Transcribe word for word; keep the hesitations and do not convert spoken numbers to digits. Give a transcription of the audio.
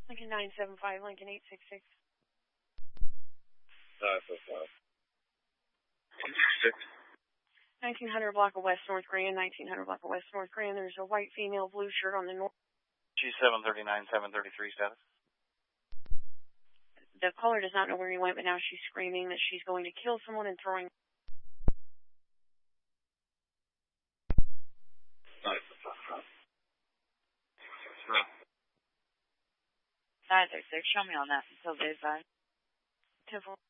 Lincoln nine seven five, Lincoln eight six six. nine seven five. nineteen hundred block of West North Grand, nineteen hundred block of West North Grand. There's a white female, blue shirt on the north. G seven thirty-nine, seven thirty-three status. The caller does not know where he went, but now she's screaming that she's going to kill someone and throwing. nine six six, show me on that until day five. ten four.